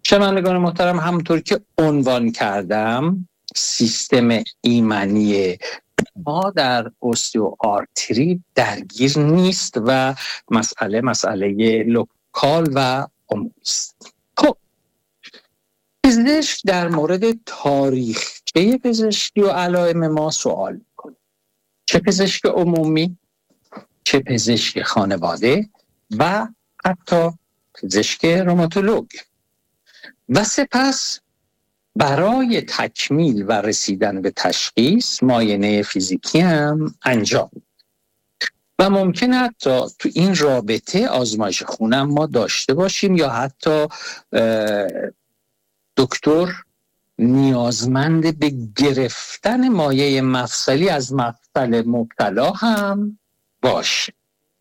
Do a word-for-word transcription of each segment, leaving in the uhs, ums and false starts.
شنوندگان محترم، همونطور که عنوان کردم سیستم ایمنی ما در استئوآرتریت درگیر نیست و مسئله مسئله لوکال و عمومی است. خب پزشک در مورد تاریخچه پزشکی و علائم ما سوال میکنه. چه پزشک عمومی، چه پزشک خانواده و حتی پزشک روماتولوگ. و سپس برای تکمیل و رسیدن به تشخیص معاینه فیزیکی هم انجام و ممکنه حتی تو این رابطه آزمایش خون هم ما داشته باشیم یا حتی دکتر نیازمند به گرفتن مایع مفصلی از مفصل مبتلا هم باشه.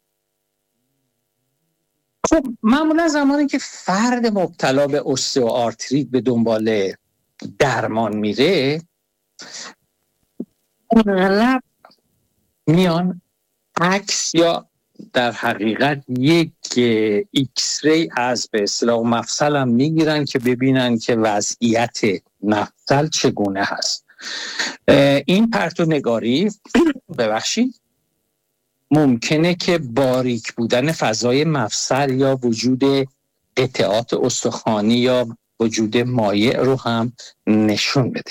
خب معمولا زمانی که فرد مبتلا به استئوآرتریت به دنبال درمان میره، اغلب میان عکس یا در حقیقت یک ایکس ری از به اصطلاح مفصل هم میگیرن که ببینن که وضعیت مفصل چگونه هست. این پرتو نگاری ببخشید ممکنه که باریک بودن فضای مفصل یا وجود قطعات استخوانی یا وجود مایع رو هم نشون بده.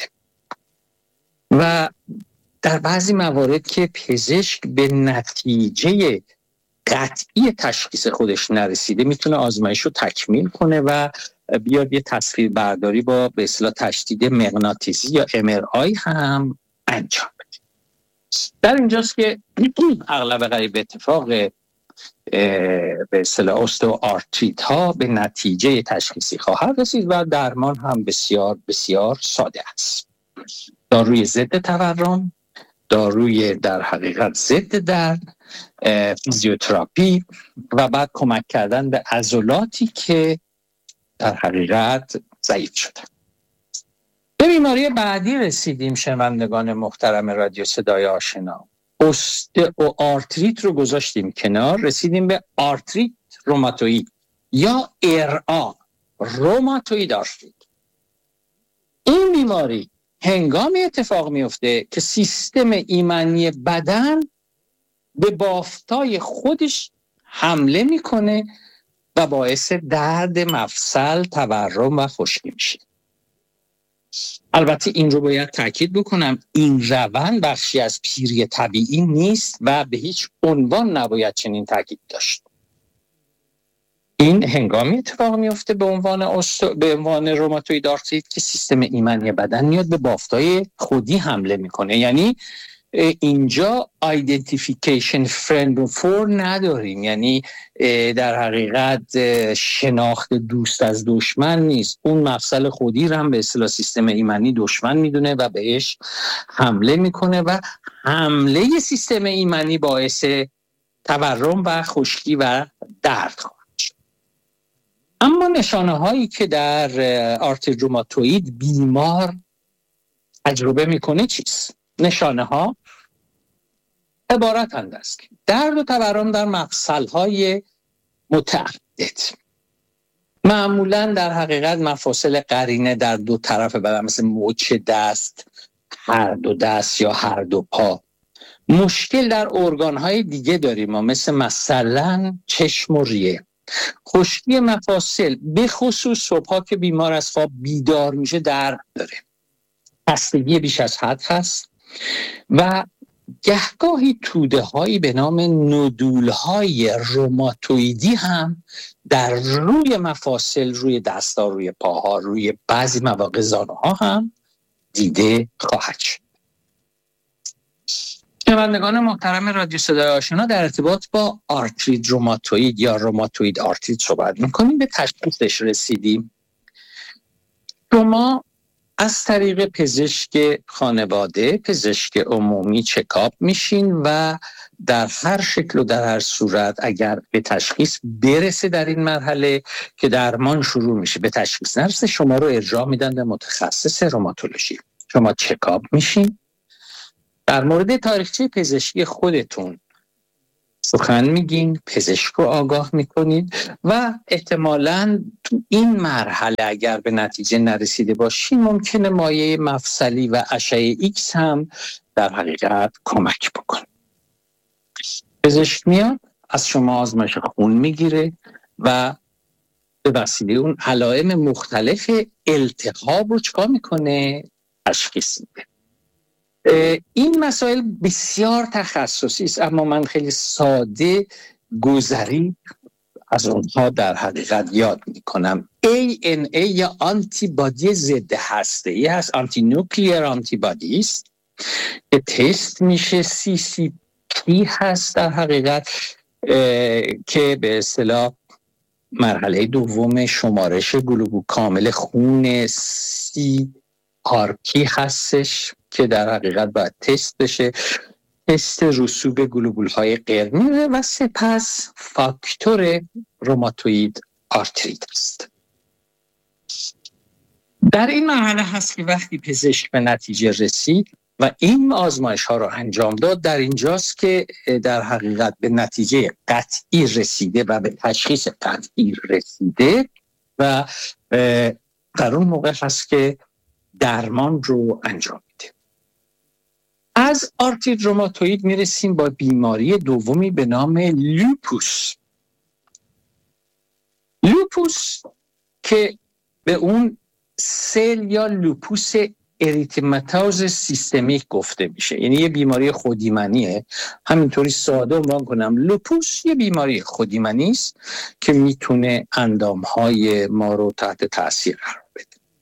و در بعضی موارد که پزشک به نتیجه قطعی تشخیص خودش نرسیده میتونه آزمایش رو تکمیل کنه و بیاد یه تصویر برداری با به اصطلاح تشدید مغناطیسی یا ام ار آی هم انجام بده. در اینجاست که اغلب غریب اتفاق به اصطلاح استئوآرتریت ها به نتیجه تشخیصی خواهد رسید و درمان هم بسیار بسیار ساده است. داروی ضد تورم، داروی در حقیقت ضد درد، فیزیوتراپی و بعد کمک کردن به عضلاتی که در حقیقت ضعیف شدن. به بیماری بعدی رسیدیم شنوندگان محترم رادیو صدای آشنا. استئوآرتریت رو گذاشتیم کنار، رسیدیم به آرتریت روماتوئید یا ار آ، روماتوئید آرتریت. این بیماری هنگامی اتفاق میفته که سیستم ایمنی بدن به بافتای خودش حمله میکنه و باعث درد مفصل، تورم و خشکی میشه. البته این رو باید تاکید بکنم، این روند بخشی از پیری طبیعی نیست و به هیچ عنوان نباید چنین تاکید داشت. این هنگامی اتفاق میفته به عنوان است... به عنوان روماتوئید آرتریت که سیستم ایمنی بدن میاد به بافتای خودی حمله میکنه. یعنی اینجا آیدنتیفیکیشن فرند و فور نداریم، یعنی در حقیقت شناخت دوست از دشمن نیست. اون مفصل خودی رو هم به اصطلاح سیستم ایمنی دشمن میدونه و بهش حمله میکنه و حمله سیستم ایمنی باعث تورم و خشکی و درد خواهد شد. اما نشانه هایی که در آرتریت روماتوئید بیمار تجربه میکنه چیست؟ نشانه ها عبارتند است که درد و تورم در مفصل‌های متعدد، معمولاً در حقیقت مفاصل قرینه در دو طرف بدن مثل مچ دست، هر دو دست یا هر دو پا. مشکل در ارگان‌های دیگه داریم ما مثل مثلا چشم و ریه. خشکی مفاصل به خصوص صبحا که بیمار از خواب بیدار میشه درد داره. خستگی بیش از حد هست و گهگاهی توده هایی به نام نودول های روماتوئیدی هم در روی مفاصل، روی دستا، روی پاها، روی بعضی مواقع زانو ها هم دیده خواهد شد. شنوندگان محترم رادیو صدای آشنا، در ارتباط با آرتریت روماتوئید یا روماتوئید آرتریت صحبت میکنیم. به تشخیصش رسیدیم. شما از طریق پزشک خانواده، پزشک عمومی چکاپ میشین و در هر شکل و در هر صورت اگر به تشخیص برسه در این مرحله که درمان شروع میشه، به تشخیص نرسه شما رو ارجاع میدن به متخصص روماتولوژی. شما چکاپ میشین. در مورد تاریخچه پزشکی خودتون سخن میگین، پزشک رو آگاه میکنید و احتمالاً تو این مرحله اگر به نتیجه نرسیده باشین ممکنه مایع مفصلی و اشعه ایکس هم در حقیقت کمک بکنه. پزشک میاد از شما آزمایش خون میگیره و به وسیله اون علائم مختلف التهاب رو چیکار میکنه؟ تشخیص میده. این مسائل بسیار تخصصی است، اما من خیلی ساده گذری از اونها در حقیقت یاد میکنم. ای ان ای یا آنتیبادی ضد هسته‌ای هست، آنتی نوکلیر آنتیبادی است که تست میشه. سی سی پی هست در حقیقت که به اصطلاح مرحله دوم شمارش گلوبول کامل خون سی آر پی هستش که در حقیقت باید تست بشه، تست رسوب گلوبول های قرمز و سپس فاکتور روماتوئید آرتریت است. در این مرحله هست که وقتی پزشک به نتیجه رسید و این آزمایش ها رو انجام داد، در اینجاست که در حقیقت به نتیجه قطعی رسیده و به تشخیص قطعی رسیده و در اون موقع هست که درمان رو انجام میده. از آرتریت روماتوئید میرسیم با بیماری دومی به نام لوپوس. لوپوس که به اون سل یا لوپوس اریتماتوز سیستمیک گفته میشه، یعنی یه بیماری خودیمنیه. همینطوری ساده عنوان کنم، لوپوس یه بیماری خودیمنی است که میتونه اندامهای ما رو تحت تاثیر قرار بده.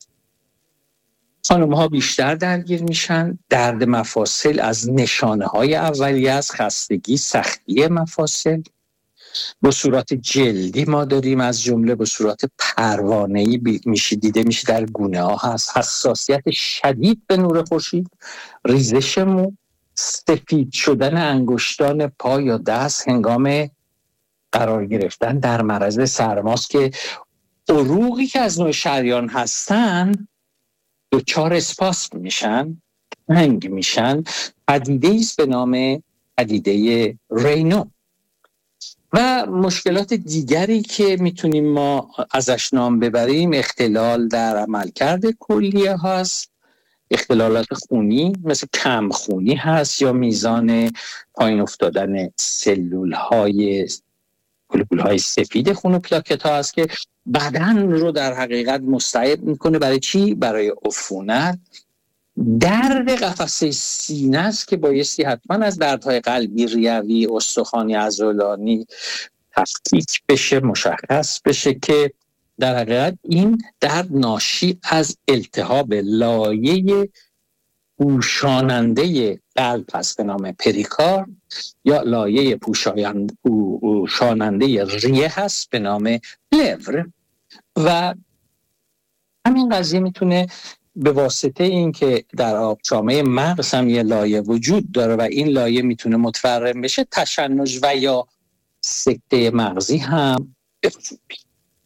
خانم ها بیشتر درگیر میشن. درد مفاصل از نشانه های اولیه از خستگی، سختی مفاصل به صورت جلدی ما داریم، از جمله به صورت پروانه‌ای میشه دیده میشه در گونه ها هست. حساسیت شدید به نور خورشید، ریزش مو، سفید شدن انگشتان پا یا دست هنگام قرار گرفتن در معرض سرماست که عروقی که از نوع شریان هستن دچار اسپاسم میشن، تنگ میشن. پدیده ایست به نام پدیده رینو. و مشکلات دیگری که میتونیم ما ازش نام ببریم، اختلال در عملکرد کلیه هست، اختلالات خونی مثل کم خونی هست یا میزان پایین افتادن سلول های گلوبول های سفید خون و پلاکت ها هست که بدن رو در حقیقت مستعد میکنه برای چی؟ برای عفونت. درد قفسه سینه است که بایستی حتما از دردهای قلبی، ریوی، استخوانی، عضلانی تفکیک بشه، مشخص بشه که در حقیقت این درد ناشی از التهاب لایه پوشاننده قلب هست به نام پریکارد یا لایه پوشاننده ریه هست به نام پلور. و همین قضیه میتونه به واسطه این که در آبشامه مغز هم یه لایه وجود داره و این لایه میتونه متورم بشه، تشنج و یا سکته مغزی هم به وجود بیاد.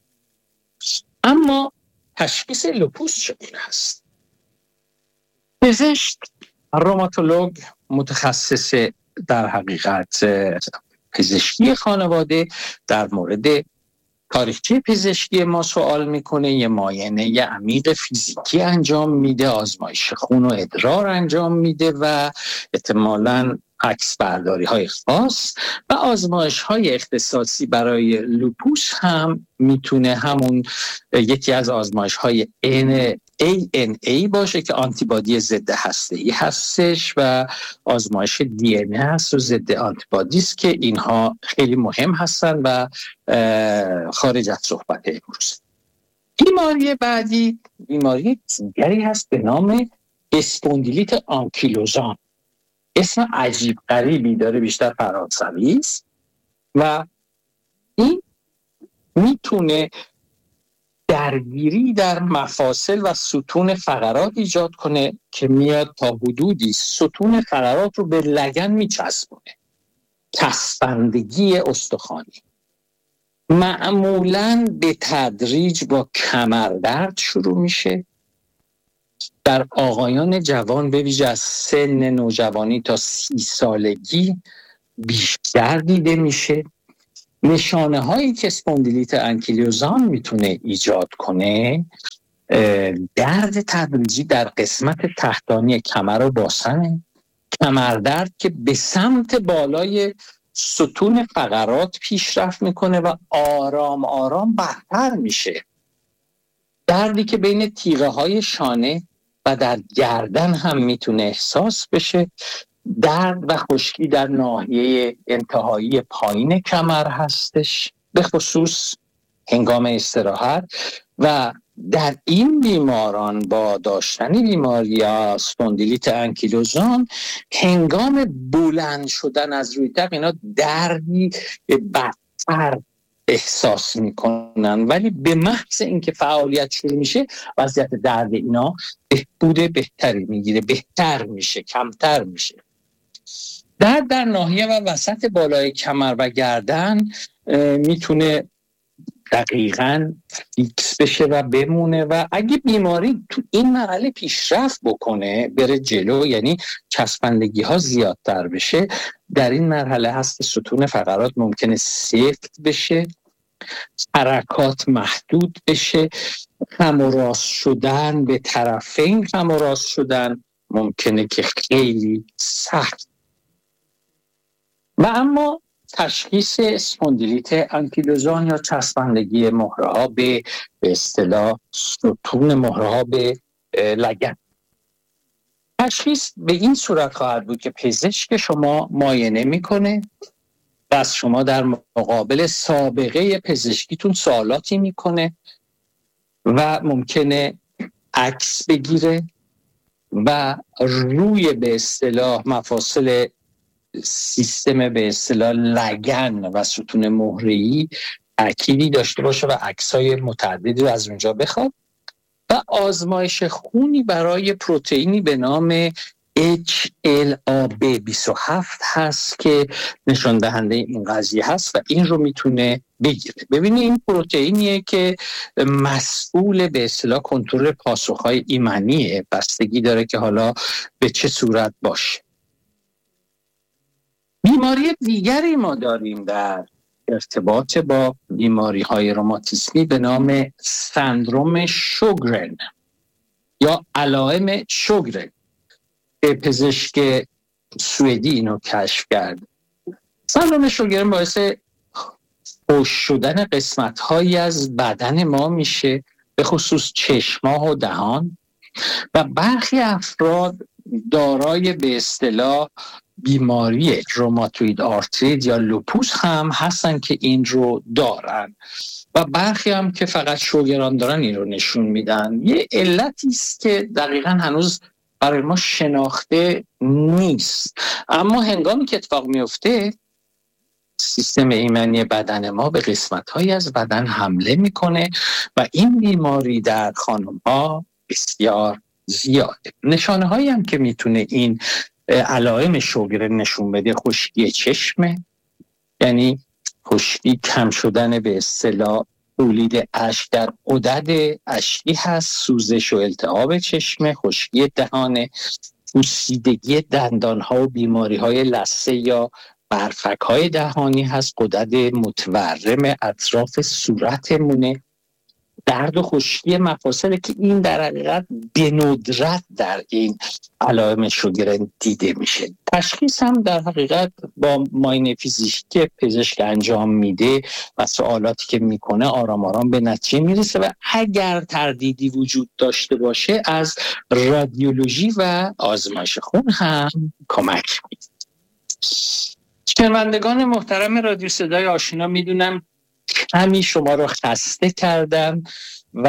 اما تشخیص لوپوس چگونه است؟ پزشک، روماتولوگ، متخصص در حقیقت پزشکی خانواده در مورد تاریخچه پزشکی ما سوال میکنه، یه معاینه عمیق فیزیکی انجام میده، آزمایش خون و ادرار انجام میده و احتمالاً عکس برداری های خاص و آزمایش های اختصاصی برای لوپوس هم میتونه همون یکی از آزمایش های ای ان ای باشه که آنتیبادی ضد هسته‌ای هستش و آزمایش دی ان ای هست و ضد آنتیبادی است که اینها خیلی مهم هستن و خارج از صحبت امروز. بیماری بعدی بیماری دیگری هست به نام اسپوندیلیت آنکیلوزان. اسم عجیب غریبی داره، بیشتر فرانسوی است و این میتونه درگیری در مفاصل و ستون فقرات ایجاد کنه که میاد تا حدودی ستون فقرات رو به لگن میچسبونه. چسبندگی استخوانی معمولاً به تدریج با کمردرد شروع میشه. در آقایان جوان به ویژه از سن نوجوانی تا سی سالگی بیشتر دیده میشه. نشانه هایی که اسپوندیلیت انکیلوزان میتونه ایجاد کنه درد تدریجی در قسمت تحتانی کمر و باسنه، کمردرد که به سمت بالای ستون فقرات پیشرفت میکنه و آرام آرام بهتر میشه، دردی که بین تیغه های شانه و در گردن هم میتونه احساس بشه، درد و خشکی در ناحیه انتهایی پایین کمر هستش به خصوص هنگام استراحت. و در این بیماران با داشتن بیماری اسپوندیلیت انکیلوزان هنگام بلند شدن از روی تخت اینا دردی بدتر احساس میکنن، ولی به محض اینکه فعالیت شروع میشه وضعیت درد اینا بهبود بهتری میگیره، بهتر میشه، کمتر میشه. درد در ناحیه و وسط بالای کمر و گردن میتونه دقیقاً فیکس بشه و بمونه و اگه بیماری تو این مرحله پیشرفت بکنه بره جلو، یعنی چسبندگی ها زیادتر بشه، در این مرحله هست ستون فقرات ممکنه سفت بشه، حرکات محدود بشه، خم و راست شدن به طرفین خم و راست شدن ممکنه که خیلی سخت. و اما تشخیص اسپوندیلیت انکیلوزان یا چسبندگی مهره ها به به اصطلاح ستون مهره ها به لگن، تشخیص به این صورت خواهد بود که پزشک شما معاینه میکنه و از شما در مقابل سابقه پزشکیتون سوالاتی میکنه و ممکنه عکس بگیره و روی به اصطلاح مفاصل سیستم به اصطلاح لگن و ستون مهره‌ای تأکیدی داشته باشه و عکس‌های متعددی رو از اونجا بخواد و آزمایش خونی برای پروتئینی به نام اچ ال آ بی بیست و هفت هست که نشان دهنده این قضیه هست و این رو میتونه بگیره. ببینید این پروتئینیه که مسئول به اصطلاح کنترل پاسخهای ایمنیه، بستگی داره که حالا به چه صورت باشه. بیماری دیگری ما داریم در ارتباط با بیماری های روماتیسمی به نام سندروم شوگرن یا علائم شوگرن که پزشک سوئدی اینو کشف کرد. سندروم شوگرن باعث خشک شدن قسمت هایی از بدن ما میشه، به خصوص چشم‌ها و دهان، و برخی افراد دارای به اصطلاح بیماری روماتوید آرترید یا لوپوس هم هستن که این رو دارن و برخی هم که فقط شوگران دارن این رو نشون میدن. یه علتی است که دقیقاً هنوز برای ما شناخته نیست، اما هنگامی که اتفاق میفته سیستم ایمنی بدن ما به قسمت‌هایی از بدن حمله میکنه و این بیماری در خانم‌ها بسیار زیاده. نشانه هایی هم که میتونه این علائم شوگرن نشون بده خشکی چشمه، یعنی خشکی کم شدن به اصطلاح تولید اشک در غدد اشکی هست، سوزش و التهاب چشمه، خشکی دهانه، پوسیدگی دندانها و بیماری های لثه یا برفک های دهانی هست، غدد متورم اطراف صورتمونه، درد و خشکی مفاصل که این در حقیقت به ندرت در این علائم شوگرن دیده میشه. تشخیص هم در حقیقت با معاینه فیزیکی که پزشک انجام میده و سوالاتی که میکنه آرام آرام به نتیجه میرسه و اگر تردیدی وجود داشته باشه از رادیولوژی و آزمایش خون هم کمک میده. شنوندگان محترم رادیو صدای آشنا، میدونم کمی شما رو خسته کردم و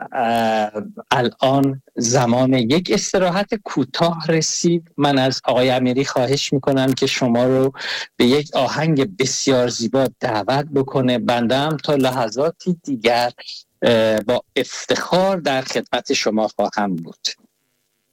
الان زمان یک استراحت کوتاه رسید. من از آقای امیری خواهش میکنم که شما رو به یک آهنگ بسیار زیبا دعوت بکنه. بنده هم تا لحظاتی دیگر با افتخار در خدمت شما خواهم بود.